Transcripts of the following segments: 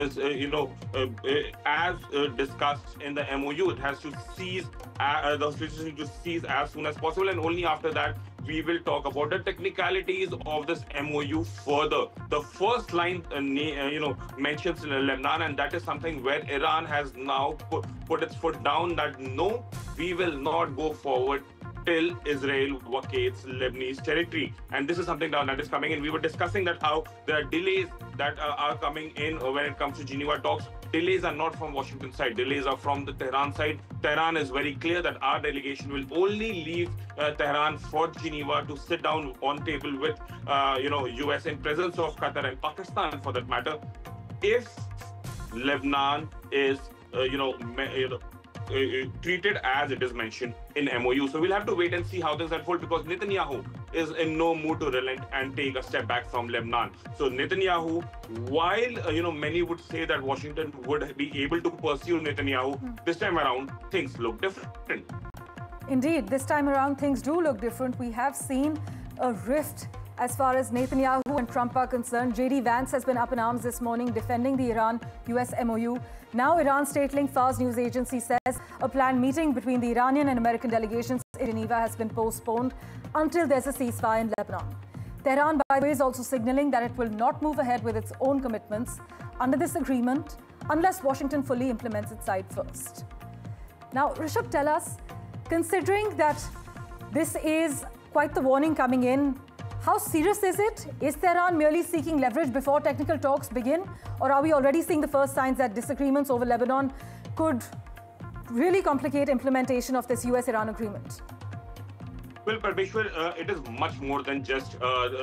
as discussed in the MOU, it has to cease, the hostilities need to cease as soon as possible, and only after that we will talk about the technicalities of this MOU further. The first line, mentions Lebanon, and that is something where Iran has now put its foot down that no, we will not go forward till Israel vacates Lebanese territory. And this is something that is coming in. We were discussing that how there are delays that are coming in when it comes to Geneva talks. Delays are not from Washington side. Delays are from the Tehran side. Tehran is very clear that our delegation will only leave Tehran for Geneva to sit down on table with, US in presence of Qatar and Pakistan, for that matter, if Lebanon is, treated as it is mentioned in MOU. So we'll have to wait and see how things unfold, because Netanyahu is in no mood to relent and take a step back from Lebanon. So Netanyahu, while many would say that Washington would be able to pursue Netanyahu, this time around things look different. Indeed, this time around things do look different. We have seen a rift as far as Netanyahu and Trump are concerned. JD Vance has been up in arms this morning defending the Iran-US MOU. Now Iran state link Fars news agency says a planned meeting between the Iranian and American delegations in Geneva has been postponed until there's a ceasefire in Lebanon. Tehran, by the way, is also signaling that it will not move ahead with its own commitments under this agreement unless Washington fully implements its side first. Now, Rishabh, tell us, considering that this is quite the warning coming in, how serious is it? Is Tehran merely seeking leverage before technical talks begin? Or are we already seeing the first signs that disagreements over Lebanon could really complicate implementation of this US-Iran agreement? Well, Parmeshwar, it is much more than just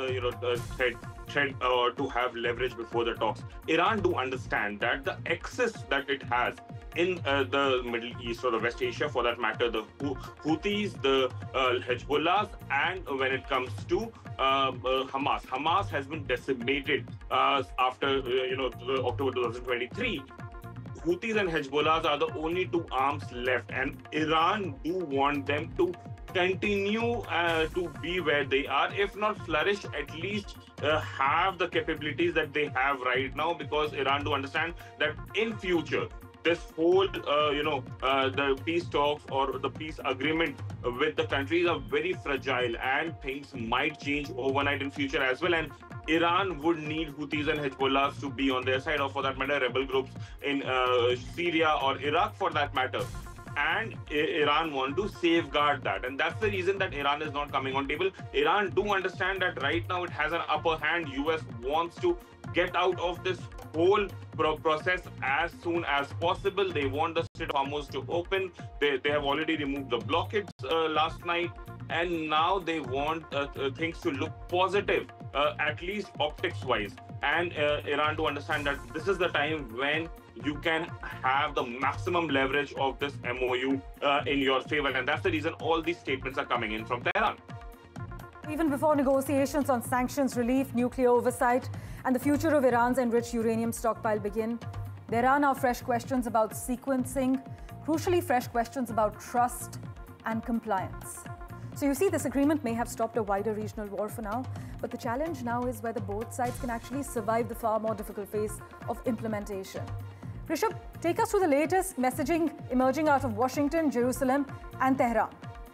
threat to have leverage before the talks. Iran do understand that the excess that it has in the Middle East or the West Asia, for that matter, the Houthis, the Hezbollah, and when it comes to Hamas. Hamas has been decimated after October 2023. Houthis and Hezbollah are the only two arms left, and Iran do want them to continue to be where they are, if not flourish, at least have the capabilities that they have right now, because Iran do understand that in future, this whole, the peace talks or the peace agreement with the countries are very fragile, and things might change overnight in future as well. And Iran would need Houthis and Hezbollah to be on their side, or for that matter, rebel groups in Syria or Iraq, for that matter. And Iran want to safeguard that. And that's the reason that Iran is not coming on table. Iran do understand that right now it has an upper hand. US wants to get out of this whole process as soon as possible. They want the Strait of Hormuz to open. They have already removed the blockades last night. And now they want things to look positive, at least optics-wise. And Iran to understand that this is the time when you can have the maximum leverage of this MOU in your favor. And that's the reason all these statements are coming in from Tehran. Even before negotiations on sanctions relief, nuclear oversight, and the future of Iran's enriched uranium stockpile begin, there are now fresh questions about sequencing, crucially fresh questions about trust and compliance. So you see, this agreement may have stopped a wider regional war for now, but the challenge now is whether both sides can actually survive the far more difficult phase of implementation. Rishabh, take us through the latest messaging emerging out of Washington, Jerusalem, and Tehran.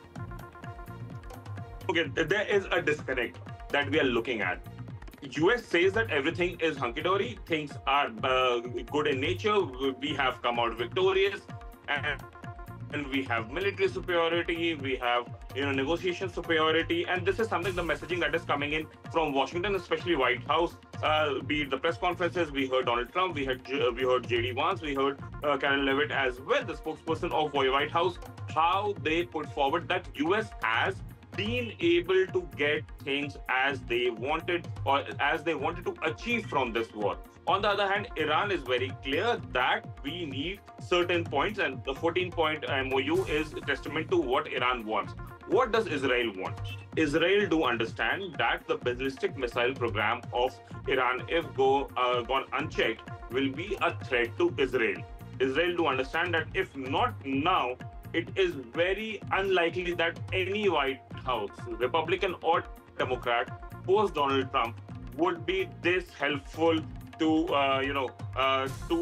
Okay, there is a disconnect that we are looking at. US says that everything is hunky-dory, things are good in nature, we have come out victorious, and we have military superiority, we have negotiation superiority, and this is something, the messaging that is coming in from Washington, especially White House. Be it the press conferences, we heard Donald Trump, we heard JD Vance, we heard Karen Levitt as well, the spokesperson of White House, how they put forward that US has been able to get things as they wanted, or as they wanted to achieve from this war. On the other hand, Iran is very clear that we need certain points, and the 14-point MOU is a testament to what Iran wants. What does Israel want? Israel do understand that the ballistic missile program of Iran, if gone unchecked, will be a threat to Israel. Israel do understand that if not now, it is very unlikely that any White House, Republican or Democrat, post Donald Trump, would be this helpful to to